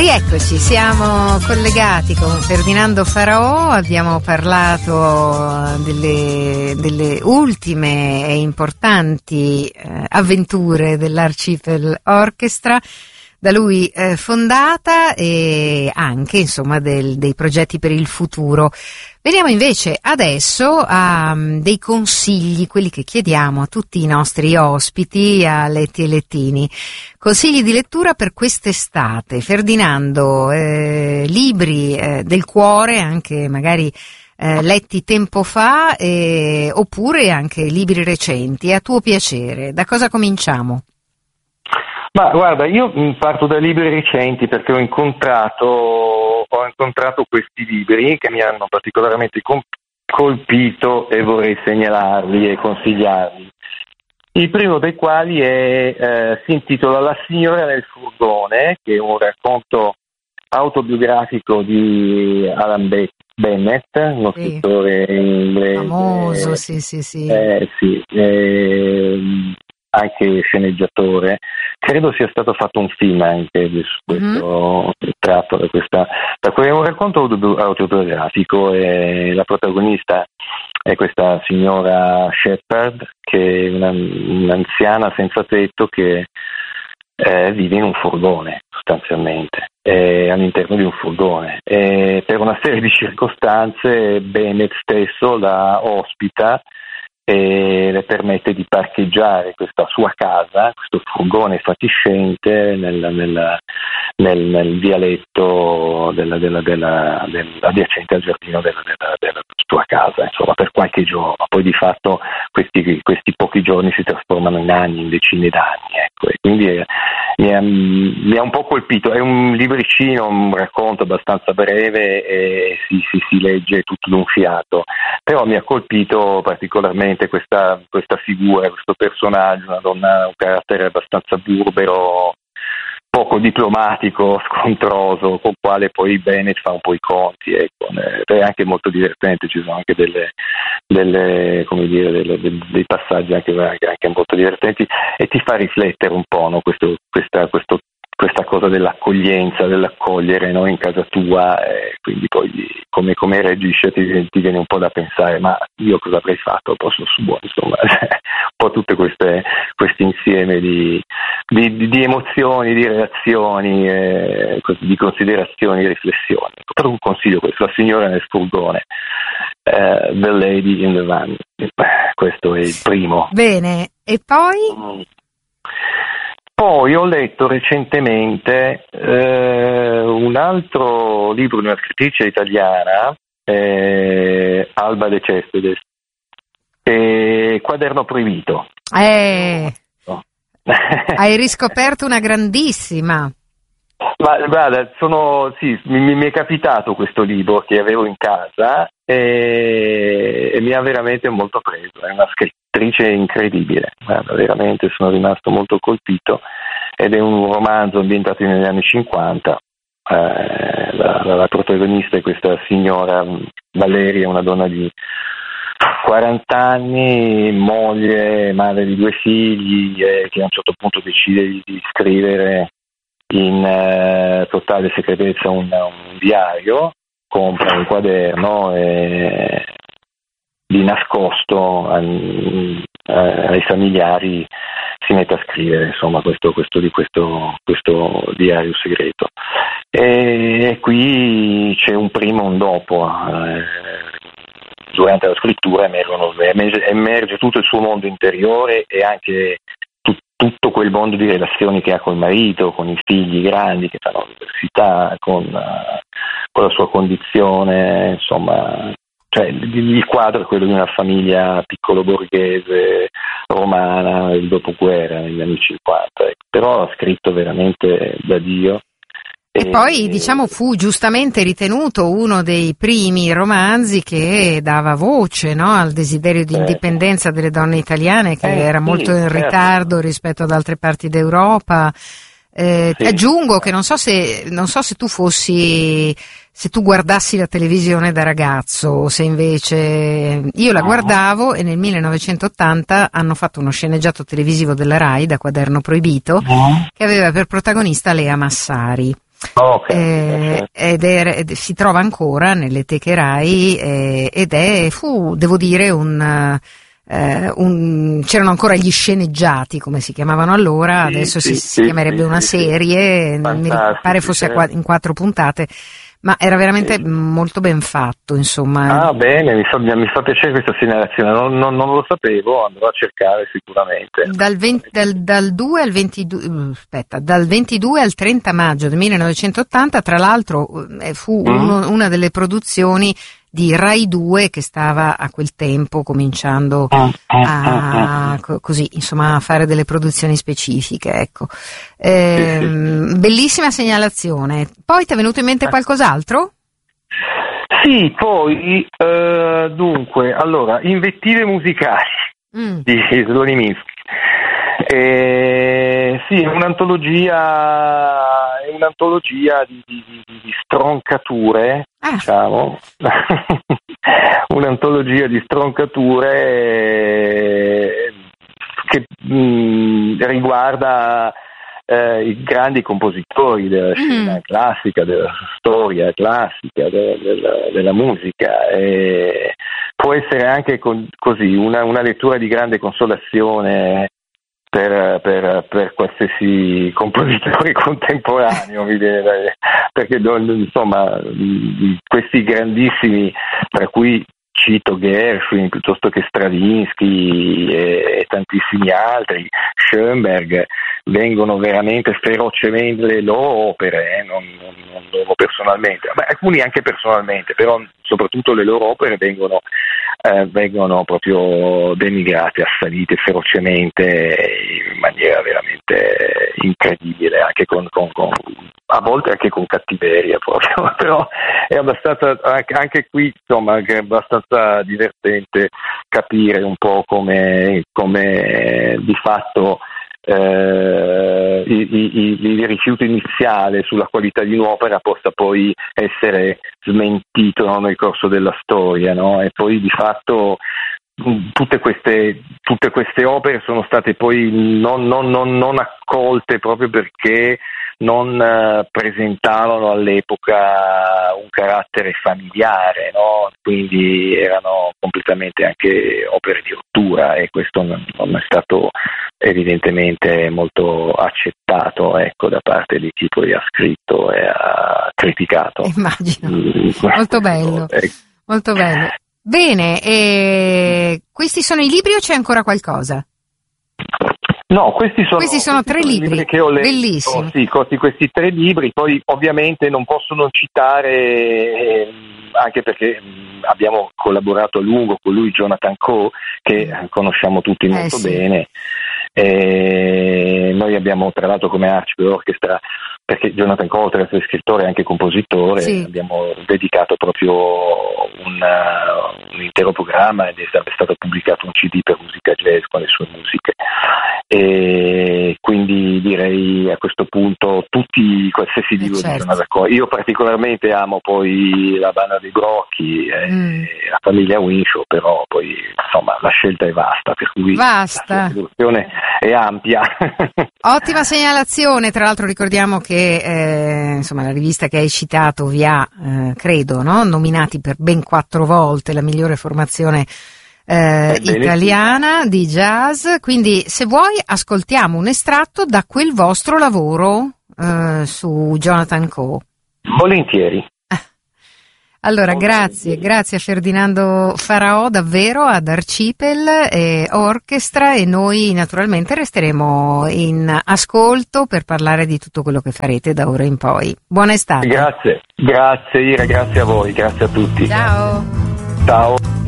Rieccoci, siamo collegati con Ferdinando Faraò, abbiamo parlato delle ultime e importanti avventure dell'Archipel Orchestra, da lui fondata, e anche insomma dei progetti per il futuro. Veniamo invece adesso a dei consigli, quelli che chiediamo a tutti i nostri ospiti, a Letti e Lettini. Consigli di lettura per quest'estate. Ferdinando, libri del cuore, anche magari letti tempo fa, oppure anche libri recenti, a tuo piacere. Da cosa cominciamo? Ma guarda, io parto da libri recenti perché ho incontrato questi libri che mi hanno particolarmente colpito e vorrei segnalarli e consigliarli. Il primo dei quali si intitola La signora nel furgone, che è un racconto autobiografico di Alan Bennett, uno scrittore inglese famoso, sì. Anche sceneggiatore. Credo sia stato fatto un film anche su questo tratto da è un racconto autobiografico, e la protagonista è questa signora Shepard, che è un'anziana senza tetto che vive in un furgone sostanzialmente, all'interno di un furgone, e per una serie di circostanze Bennett stesso la ospita e le permette di parcheggiare questa sua casa, questo furgone fatiscente nel vialetto adiacente al giardino della sua casa, insomma, per qualche giorno. Poi di fatto questi pochi giorni si trasformano in anni, in decine d'anni, ecco, e quindi mi ha un po' colpito. È un libricino, un racconto abbastanza breve e si legge tutto d'un fiato, però mi ha colpito particolarmente questa figura, questo personaggio, una donna, un carattere abbastanza burbero, poco diplomatico, scontroso, con quale poi Bennett fa un po' i conti, ecco. È anche molto divertente, ci sono anche dei passaggi anche molto divertenti, e ti fa riflettere un po', no? Questa cosa dell'accoglienza, dell'accogliere, no? In casa tua, quindi poi come reagisce ti viene un po' da pensare, ma io cosa avrei fatto al posto suo, insomma. Un po' tutte questo insieme di emozioni, di reazioni, di considerazioni, riflessioni. Però un consiglio questo: La signora nel furgone, The Lady in the Van. Questo è il primo. Bene, e poi? Poi ho letto recentemente un altro libro di una scrittrice italiana, Alba De Cespedes, Quaderno proibito. Hai riscoperto una grandissima. Ma guarda, mi è capitato questo libro che avevo in casa e mi ha veramente molto preso. È una scrittrice incredibile, guarda, veramente sono rimasto molto colpito, ed è un romanzo ambientato negli anni 50. La protagonista è questa signora Valeria, una donna di 40 anni, moglie, madre di 2 figli, che a un certo punto decide di scrivere in totale segretezza un diario, compra un quaderno e di nascosto ai familiari si mette a scrivere, insomma, questo diario segreto. E qui c'è un prima e un dopo. Durante la scrittura emerge tutto il suo mondo interiore e anche tutto quel mondo di relazioni che ha col marito, con i figli grandi che fanno l'università, con la sua condizione, insomma. Cioè, il quadro è quello di una famiglia piccolo borghese romana del dopoguerra, negli anni 50, ecco. Però ha scritto veramente da Dio. E poi, diciamo, fu giustamente ritenuto uno dei primi romanzi che dava voce, no, al desiderio di indipendenza delle donne italiane, che era molto in ritardo rispetto ad altre parti d'Europa. Aggiungo che non so se tu guardassi la televisione da ragazzo, o se invece io la guardavo, e nel 1980 hanno fatto uno sceneggiato televisivo della Rai, da Quaderno proibito, che aveva per protagonista Lea Massari. Si trova ancora nelle teche Rai fu, devo dire, c'erano ancora gli sceneggiati, come si chiamavano allora, adesso si chiamerebbe una serie, mi pare fosse in 4 puntate, ma era veramente molto ben fatto, insomma. Ah, bene, mi fa piacere questa segnalazione, non lo sapevo, andrò a cercare sicuramente. Dal 22 al 30 maggio del 1980, tra l'altro fu una delle produzioni di Rai 2 che stava a quel tempo cominciando a fare delle produzioni specifiche, ecco. Bellissima segnalazione. Poi ti è venuto in mente qualcos'altro? Sì, poi dunque, allora, invettive musicali di Slonimsky. Sì, è un'antologia di stroncature, diciamo, un'antologia di stroncature che riguarda i grandi compositori della scena classica, della storia classica, della musica. Può essere anche così una lettura di grande consolazione per qualsiasi compositore contemporaneo, mi viene da dire, perché insomma questi grandissimi, tra cui cito Gershwin piuttosto che Stravinsky e tantissimi altri, Schoenberg, vengono veramente ferocemente le loro opere, non loro personalmente, alcuni anche personalmente, però soprattutto le loro opere vengono proprio denigrate, assalite ferocemente in maniera veramente incredibile, anche a volte anche con cattiveria proprio, però è abbastanza, anche qui insomma, che è abbastanza divertente capire un po' come di fatto il rifiuto iniziale sulla qualità di un'opera possa poi essere smentito, no, nel corso della storia, no? E poi di fatto tutte queste opere sono state poi non accolte proprio perché non presentavano all'epoca un carattere familiare, no? Quindi erano completamente anche opere di rottura, e questo non è stato evidentemente molto accettato, ecco, da parte di chi poi ha scritto e ha criticato. Immagino. Molto bello, molto bello. Bene, questi sono i libri o c'è ancora qualcosa? No, questi sono 3 libri che ho letto. Bellissimi. Sì, questi 3 libri, poi ovviamente non posso non citare, anche perché abbiamo collaborato a lungo con lui, Jonathan Coe, che conosciamo tutti molto bene. Noi abbiamo, tra l'altro, come Archie Orchestra, perché Jonathan Coe, oltre ad essere scrittore, è anche compositore, abbiamo dedicato proprio un intero programma, ed è stato pubblicato un CD per musica jazz con le sue musiche. E quindi direi a questo punto qualsiasi libro di Jonathan Coe. Io particolarmente amo poi la banda dei Brocchi e la famiglia Winshaw, però poi insomma la scelta è vasta, per cui la sua produzione è ampia. Ottima segnalazione, tra l'altro ricordiamo che insomma la rivista che hai citato vi ha, credo, no? Nominati per ben 4 volte la migliore formazione italiana di jazz, quindi se vuoi ascoltiamo un estratto da quel vostro lavoro su Jonathan Coe. Volentieri. Allora, grazie a Ferdinando Faraò, davvero, ad Archipel e Orchestra, e noi naturalmente resteremo in ascolto per parlare di tutto quello che farete da ora in poi. Buona estate. Grazie Ira, grazie a voi, grazie a tutti. Ciao. Ciao.